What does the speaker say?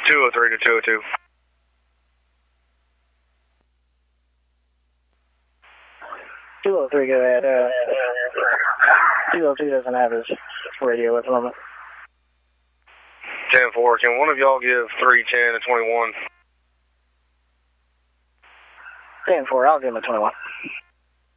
203 to 202. 203, go ahead. 202 doesn't have his radio at the moment. 10-4, can one of y'all give 310 to 21? 10-4, I'll give him a 21.